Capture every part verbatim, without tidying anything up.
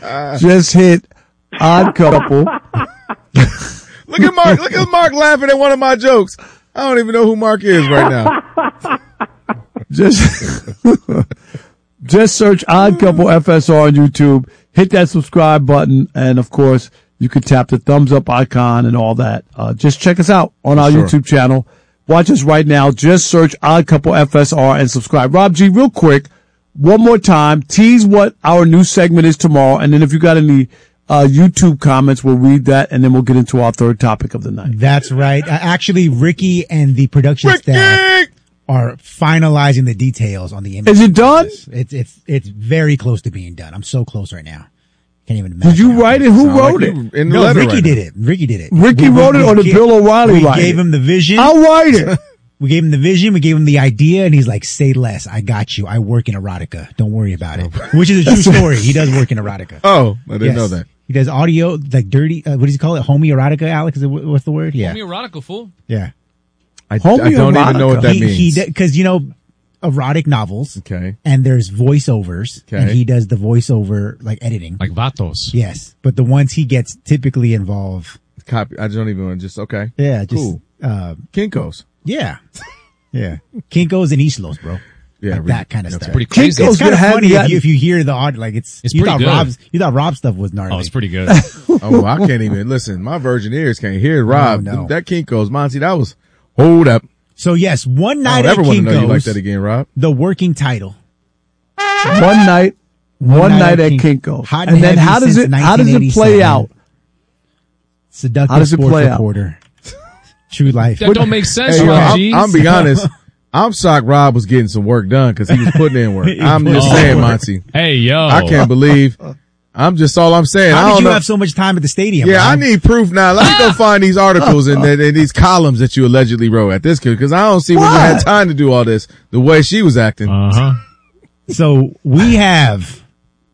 just hit Odd Couple. Look at Mark. Look at Mark laughing at one of my jokes. I don't even know who Mark is right now. Just, just search Odd Couple F S R on YouTube. Hit that subscribe button, and of course, you can tap the thumbs up icon and all that. Uh, just check us out on our sure. YouTube channel. Watch us right now. Just search Odd Couple F S R and subscribe. Rob G, real quick, one more time, tease what our new segment is tomorrow, and then if you got any uh YouTube comments, we'll read that, and then we'll get into our third topic of the night. That's right. Uh, actually, Ricky and the production Ricky! staff are finalizing the details on the image. Is it done? It's it's it's very close to being done. I'm so close right now. Can't even imagine. Did you write it? Who wrote like it? In the no, letter Ricky right did now. it. Ricky did it. Ricky we, wrote we, it, or we did gave, Bill O'Reilly we write gave it? him the vision. I'll write it. We gave him the vision. We gave him the idea, and he's like, "Say less. I got you. I work in erotica. Don't worry about it." Which is a true story. He does work in erotica. Oh, I didn't Yes. know that. He does audio, like dirty. Uh, what does he call it? Homoerotica, Alex? Is it, what's the word? Yeah, Homoerotica, fool. yeah. I, I don't even know what that he, means. He because you know erotic novels. Okay. And there's voiceovers, Okay. and he does the voiceover like editing. Like Vatos. Yes, but the ones he gets typically involve. Copy. I don't even want to just, okay. Yeah, just Cool. uh, Kinko's. yeah, yeah, Kinkos and Islos, bro. Yeah. Like really. that kind of Okay. stuff. Pretty crazy. It's kind of had funny that- if you, if you hear the odd, like it's, It's you pretty thought good. Rob's, you thought Rob's stuff was gnarly. Oh, it's pretty good. Oh, I can't even listen. My virgin ears can't hear Rob. No, no. That Kinko's, Monty, that was, hold up. So yes, one I night don't at ever want to know you like Kinko's, that again, Rob. the working title. One night, one, night night at at King- Kinko's. Hot And and then heavy how does since it, how does it play nineteen out? Seductive How does it sports play out? reporter. True life. That don't make sense, Hey, yo, Rob I'm, G. I'm be honest. I'm shocked Rob was getting some work done because he was putting in work. I'm just Oh. saying, Monty. Hey, yo. I can't believe. I'm just all I'm saying. I How don't did you know. have so much time at the stadium? Yeah, I Rob? need proof now. Let me go find these articles and, and, and these columns that you allegedly wrote at this kid because I don't see when you had What? time to do all this the way she was acting. Uh-huh. So we have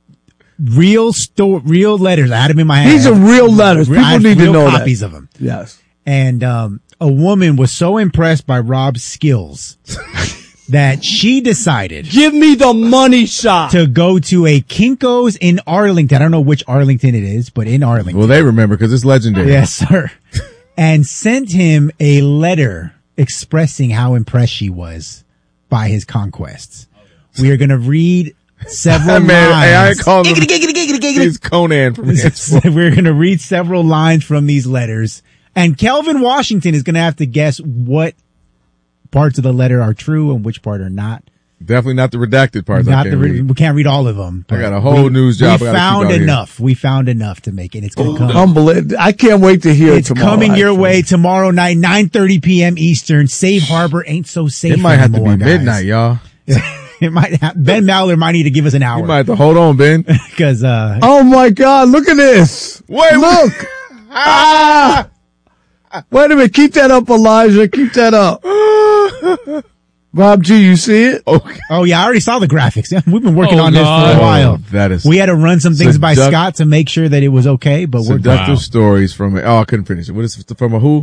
real sto- real letters. I had them in my hand. These are real letters. I People have need to real know copies that. of them. Yes. And um, a woman was so impressed by Rob's skills that she decided Give me the money shot. to go to a Kinko's in Arlington. I don't know which Arlington it is, but in Arlington. Well, they remember because it's legendary. Yes, sir. And sent him a letter expressing how impressed she was by his conquests. We are going to read several Man, lines. hey, I ain't calling him. Giggity, giggity, giggity, giggity. He's Conan from Hansport. We're going to read several lines from these letters. And Kelvin Washington is going to have to guess what parts of the letter are true and which part are not. Definitely not the redacted parts. Not I the can't re- read. we can't read all of them. I but got a whole we, news job I We gotta keep found out here. enough. We found enough to make it. It's going to come. Unbelievable. I can't wait to hear It's it tomorrow. coming your actually. way tomorrow night, nine thirty p.m. Eastern. Safe Harbor ain't so safe It might have to anymore, be guys. midnight, y'all. It might have, Ben Maller might need to give us an You hour might have to hold on, Ben. because uh, Oh my God. Look at this. Wait, Look. ah. Wait a minute. Keep that up, Elijah. Keep that up. Rob G, you see it? Okay. oh yeah, I already saw the graphics. We've been working Oh, on this God. for a while. Oh, that is We had to run some things by Seduct- Scott to make sure that it was okay, but we're seductive Wow. stories from a, oh, I couldn't finish it. What is it? From a who?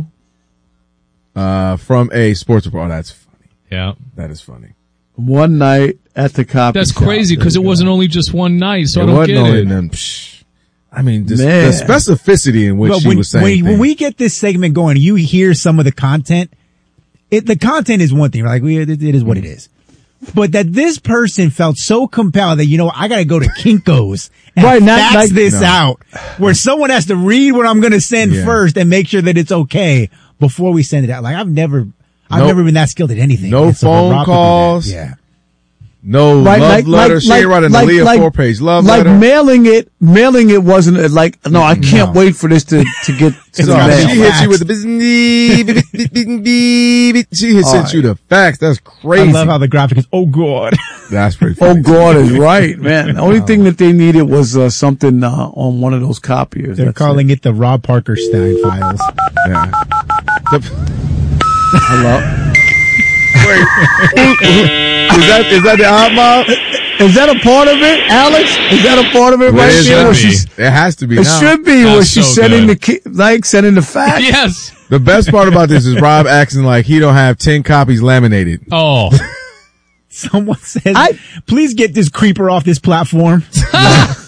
Uh, from a sports report. Oh, that's funny. Yeah. That is funny. One night at the copy That's shop. crazy because There it you wasn't go. only just one night, so I it don't wasn't get only it. them. Psh. I mean, just, Man. the specificity in which But she when, was saying when, when things. we get this segment going, you hear some of the content. It the content is one thing, like we it, it is what it is. But that this person felt so compelled that, you know, I got to go to Kinko's and Right, not fax like- this No. out, where someone has to read what I'm going to send Yeah. first and make sure that it's okay before we send it out. Like I've never, I've No- never been that skilled at anything. no And so for phone Rob to do that, calls. yeah. No Right, love like, letter. like, she ain't like, writing like, a Leah like, four page love like letter. mailing it, mailing it wasn't uh, like, no, I can't No. wait for this to, to get to So the gotta mail. be she hit fax. you with the business. She had sent right. you the fax. That's I crazy. love how the graphic is, oh God. That's pretty Oh, funny. God is right, man. The only thing that they needed was uh, something uh, on one of those copiers. They're That's calling it. the Rob Parker Stein files. Yeah. Hello? Is that is that the odd mob? Is that a part of it, Alex? Is that a part of it right It there? should Where be. she's, It has to be. it now. should be where That's she's so sending good. the ki- like sending the fax. Yes. The best part about this is Rob acting like he don't have ten copies laminated. Oh. Someone says, I- please get this creeper off this platform.